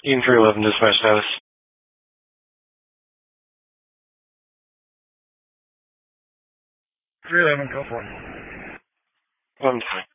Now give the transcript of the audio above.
Team 311, dispatch status. 311, go for it. 1-3.